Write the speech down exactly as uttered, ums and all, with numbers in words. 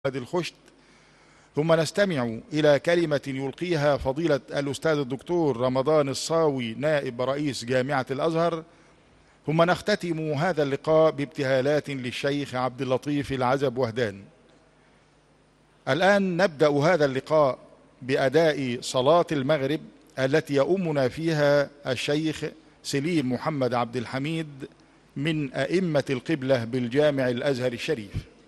الخشت، ثم نستمع إلى كلمة يلقيها فضيلة الأستاذ الدكتور رمضان الصاوي نائب رئيس جامعة الأزهر، ثم نختتم هذا اللقاء بابتهالات للشيخ عبد اللطيف العزب وهدان. الآن نبدأ هذا اللقاء بأداء صلاة المغرب التي يؤمنا فيها الشيخ سليم محمد عبد الحميد من أئمة القبلة بالجامع الأزهر الشريف.